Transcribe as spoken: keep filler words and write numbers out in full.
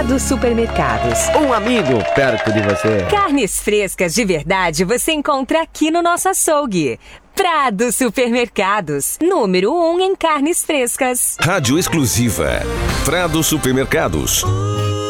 Prado Supermercados. Um amigo perto de você. Carnes frescas de verdade você encontra aqui no nosso açougue. Prado Supermercados, número um em carnes frescas. Rádio exclusiva. Prado Supermercados.